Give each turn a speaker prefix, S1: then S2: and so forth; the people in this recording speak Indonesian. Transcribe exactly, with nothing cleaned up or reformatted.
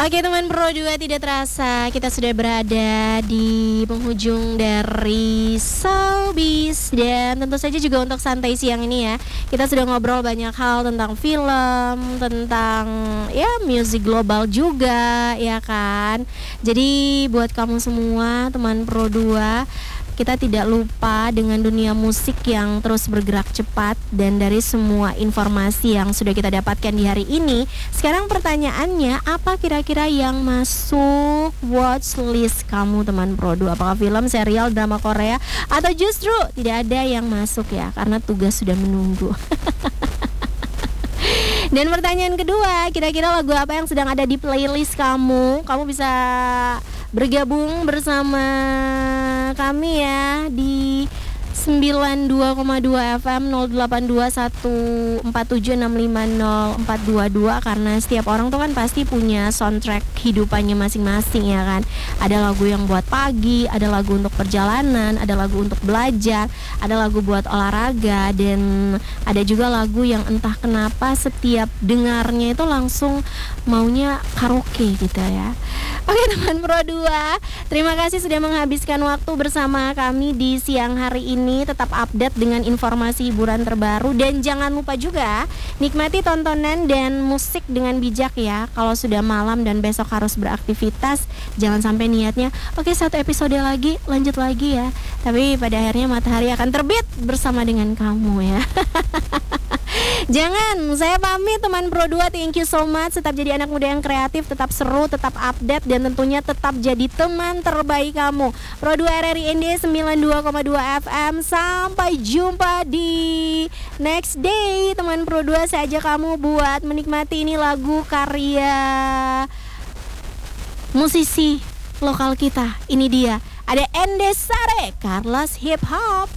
S1: Oke teman Pro dua, tidak terasa kita sudah berada di penghujung dari Showbiz. Dan tentu saja juga untuk santai siang ini ya, kita sudah ngobrol banyak hal tentang film, tentang ya musik global juga ya kan. Jadi buat kamu semua teman Pro dua, kita tidak lupa dengan dunia musik yang terus bergerak cepat. Dan dari semua informasi yang sudah kita dapatkan di hari ini, sekarang pertanyaannya, apa kira-kira yang masuk watch list kamu teman Pro dua? Apakah film, serial, drama Korea, atau justru tidak ada yang masuk ya, karena tugas sudah menunggu. Dan pertanyaan kedua, kira-kira lagu apa yang sedang ada di playlist kamu? Kamu bisa bergabung bersama kami ya di sembilan puluh dua koma dua F M nol delapan dua satu empat tujuh enam lima nol empat dua dua, karena setiap orang tuh kan pasti punya soundtrack hidupannya masing-masing ya kan. Ada lagu yang buat pagi, ada lagu untuk perjalanan, ada lagu untuk belajar, ada lagu buat olahraga, dan ada juga lagu yang entah kenapa setiap dengarnya itu langsung maunya karaoke gitu ya. Oke teman Pro dua, terima kasih sudah menghabiskan waktu bersama kami di siang hari ini. Tetap update dengan informasi hiburan terbaru, dan jangan lupa juga nikmati tontonan dan musik dengan bijak ya. Kalau sudah malam dan besok harus beraktivitas, jangan sampai niatnya oke satu episode lagi, lanjut lagi ya, tapi pada akhirnya matahari akan terbit bersama dengan kamu ya. Jangan, saya pamit teman Pro dua, thank you so much. Tetap jadi anak muda yang kreatif, tetap seru, tetap update, dan tentunya tetap jadi teman terbaik kamu. Pro dua R R I N D sembilan puluh dua koma dua F M. Sampai jumpa di next day teman Pro dua. Saya ajak kamu buat menikmati ini lagu karya musisi lokal kita. Ini dia, ada Ende Sare, Carlos Hip Hop.